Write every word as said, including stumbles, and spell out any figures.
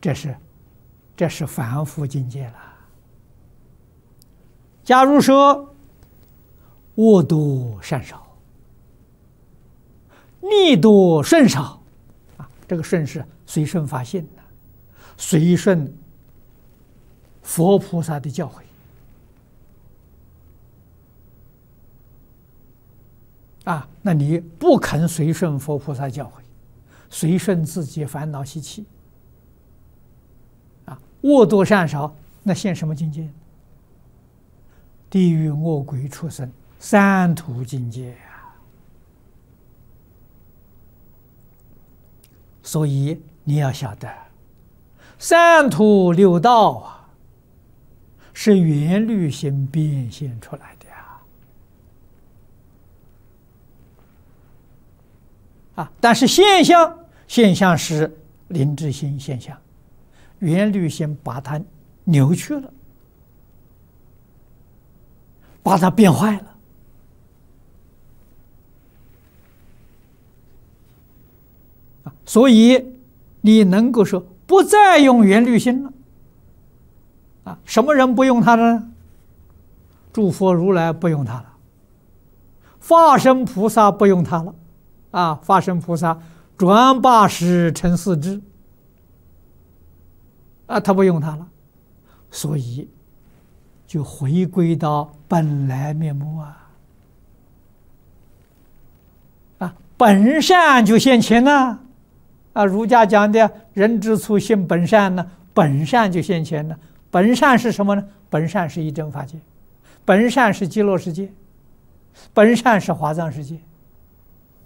这是这是凡夫境界了。假如说恶多善少，逆多顺少，啊，这个顺是随顺法性的，随顺佛菩萨的教诲。啊，那你不肯随顺佛菩萨教诲，随顺自己烦恼习气，啊，恶多善少，那现什么境界？地狱、恶鬼、畜生三途境界啊！所以你要晓得，三途六道啊，是缘虑心变现出来的呀！啊，但是现象，现象是灵智心现象，缘虑心把它扭曲了。把它变坏了啊！所以你能够说不再用缘虑心了啊？什么人不用它呢？诸佛如来不用它了，法身菩萨不用它了啊！法身菩萨转八识成四智啊，他不用它了，所以就回归到本来面目啊！啊，本善就现前了啊！儒家讲的人之初性本善呢，本善就现前了。本善是什么呢？本善是一真法界，本善是极乐世界，本善是华藏世界。